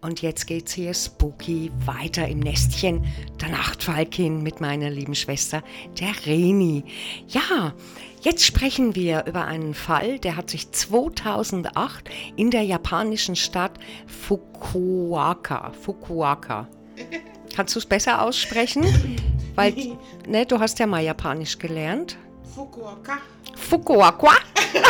Und jetzt geht's hier spooky weiter im Nestchen der Nachtfalkin mit meiner lieben Schwester, der Reni. Ja, jetzt sprechen wir über einen Fall, der hat sich 2008 in der japanischen Stadt Fukuoka. Kannst du es besser aussprechen? Weil, ne, du hast ja mal Japanisch gelernt. Fukuoka.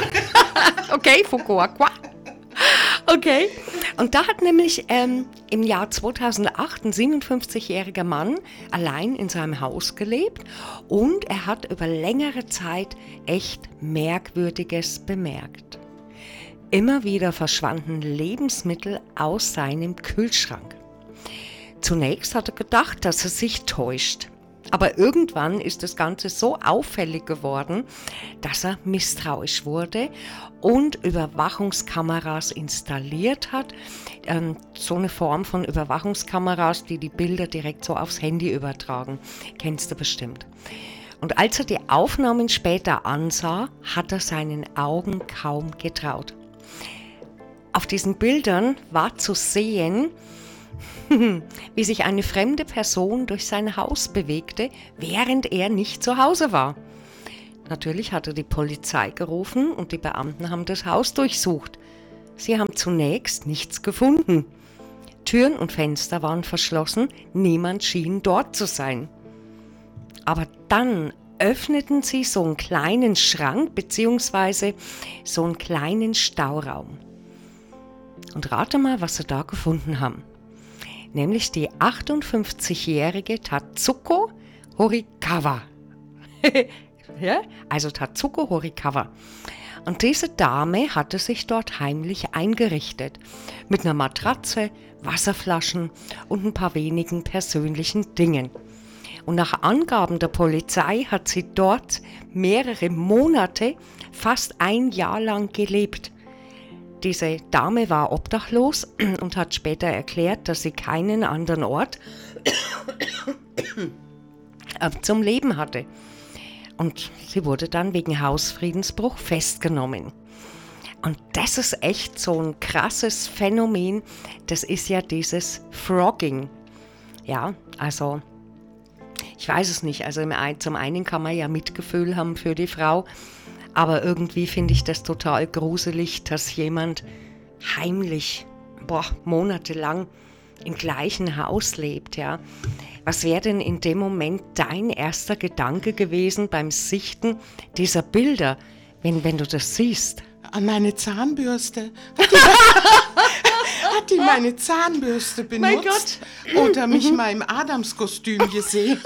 Okay, Fukuoka. Okay, und da hat nämlich im Jahr 2008 ein 57-jähriger Mann allein in seinem Haus gelebt und er hat über längere Zeit echt Merkwürdiges bemerkt. Immer wieder verschwanden Lebensmittel aus seinem Kühlschrank. Zunächst hat er gedacht, dass er sich täuscht. Aber irgendwann ist das Ganze so auffällig geworden, dass er misstrauisch wurde und Überwachungskameras installiert hat. So eine Form von Überwachungskameras, die die Bilder direkt so aufs Handy übertragen. Kennst du bestimmt. Und als er die Aufnahmen später ansah, hat er seinen Augen kaum getraut. Auf diesen Bildern war zu sehen, wie sich eine fremde Person durch sein Haus bewegte, während er nicht zu Hause war. Natürlich hat er die Polizei gerufen und die Beamten haben das Haus durchsucht. Sie haben zunächst nichts gefunden. Türen und Fenster waren verschlossen, niemand schien dort zu sein. Aber dann öffneten sie so einen kleinen Schrank bzw. so einen kleinen Stauraum. Und rate mal, was sie da gefunden haben. Nämlich die 58-jährige Tatsuko Horikawa. Ja, also Tatsuko Horikawa. Und diese Dame hatte sich dort heimlich eingerichtet. Mit einer Matratze, Wasserflaschen und ein paar wenigen persönlichen Dingen. Und nach Angaben der Polizei hat sie dort mehrere Monate, fast ein Jahr lang gelebt. Diese Dame war obdachlos und hat später erklärt, dass sie keinen anderen Ort zum Leben hatte. Und sie wurde dann wegen Hausfriedensbruch festgenommen. Und das ist echt so ein krasses Phänomen. Das ist ja dieses Frogging. Ja, also ich weiß es nicht. Also zum einen kann man ja Mitgefühl haben für die Frau. Aber irgendwie finde ich das total gruselig, dass jemand heimlich, monatelang im gleichen Haus lebt, ja. Was wäre denn in dem Moment dein erster Gedanke gewesen beim Sichten dieser Bilder, wenn du das siehst? An meine Zahnbürste. Hat die meine Zahnbürste benutzt? Mein Gott. Oder mich mal im Adamskostüm gesehen?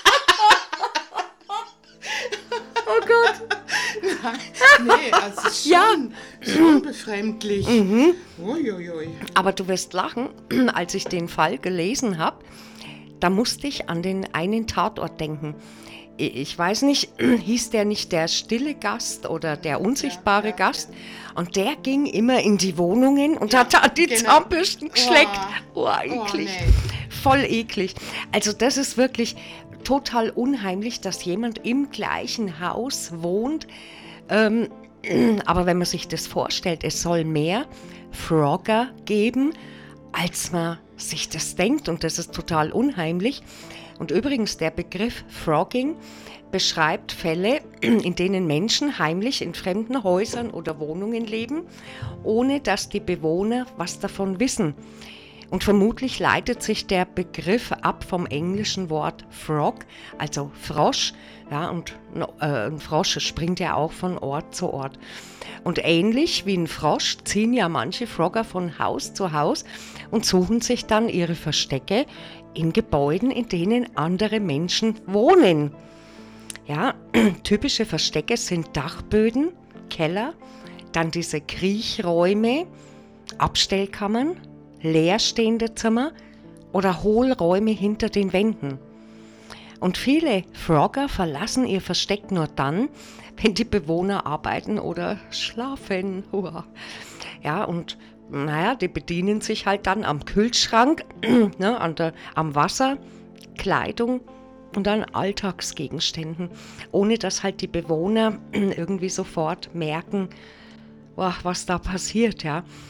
Oh Gott. Nee, also schon befremdlich. Mhm. Uiuiui. Aber du wirst lachen, als ich den Fall gelesen habe, da musste ich an den einen Tatort denken. Ich weiß nicht, hieß der nicht der stille Gast oder der unsichtbare Gast? Und der ging immer in die Wohnungen und hat die Zahnbürsten geschleckt. Eklig. Nee. Voll eklig. Also das ist wirklich total unheimlich, dass jemand im gleichen Haus wohnt. Aber wenn man sich das vorstellt, es soll mehr Frogger geben, als man sich das denkt. Und das ist total unheimlich. Und übrigens, der Begriff Frogging beschreibt Fälle, in denen Menschen heimlich in fremden Häusern oder Wohnungen leben, ohne dass die Bewohner was davon wissen. Und vermutlich leitet sich der Begriff ab vom englischen Wort Frog, also Frosch. Ja, und ein Frosch springt ja auch von Ort zu Ort. Und ähnlich wie ein Frosch ziehen ja manche Frogger von Haus zu Haus und suchen sich dann ihre Verstecke in Gebäuden, in denen andere Menschen wohnen. Ja, typische Verstecke sind Dachböden, Keller, dann diese Kriechräume, Abstellkammern, leerstehende Zimmer oder Hohlräume hinter den Wänden. Und viele Frogger verlassen ihr Versteck nur dann, wenn die Bewohner arbeiten oder schlafen. Ja, und die bedienen sich halt dann am Kühlschrank, am Wasser, Kleidung und an Alltagsgegenständen, ohne dass halt die Bewohner irgendwie sofort merken, was da passiert, ja.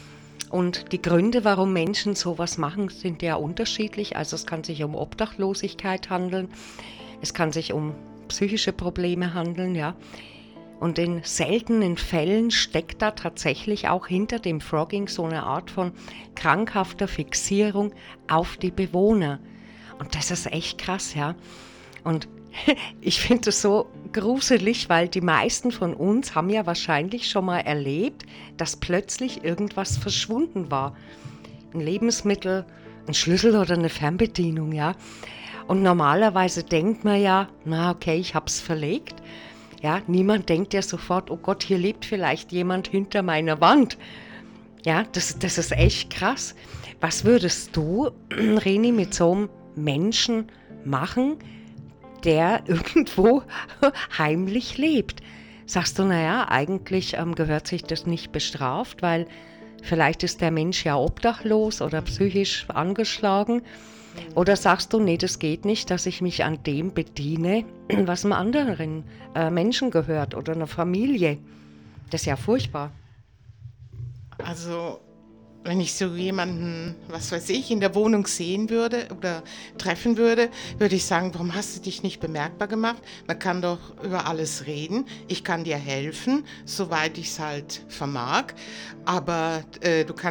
Und die Gründe, warum Menschen sowas machen, sind ja unterschiedlich. Also es kann sich um Obdachlosigkeit handeln, es kann sich um psychische Probleme handeln, ja. Und in seltenen Fällen steckt da tatsächlich auch hinter dem Frogging so eine Art von krankhafter Fixierung auf die Bewohner. Und das ist echt krass, ja. Und ich finde es so gruselig, weil die meisten von uns haben ja wahrscheinlich schon mal erlebt, dass plötzlich irgendwas verschwunden war. Ein Lebensmittel, ein Schlüssel oder eine Fernbedienung, ja. Und normalerweise denkt man ja, na okay, ich hab's verlegt. Ja, niemand denkt ja sofort, oh Gott, hier lebt vielleicht jemand hinter meiner Wand. Ja, das ist echt krass. Was würdest du, Reni, mit so einem Menschen machen, der irgendwo heimlich lebt? Sagst du, naja, eigentlich gehört sich das nicht bestraft, weil vielleicht ist der Mensch ja obdachlos oder psychisch angeschlagen. Oder sagst du, nee, das geht nicht, dass ich mich an dem bediene, was einem anderen Menschen gehört oder einer Familie. Das ist ja furchtbar. Also, wenn ich so jemanden, was weiß ich, in der Wohnung sehen würde oder treffen würde, würde ich sagen, warum hast du dich nicht bemerkbar gemacht? Man kann doch über alles reden. Ich kann dir helfen, soweit ich es halt vermag. Aber du kannst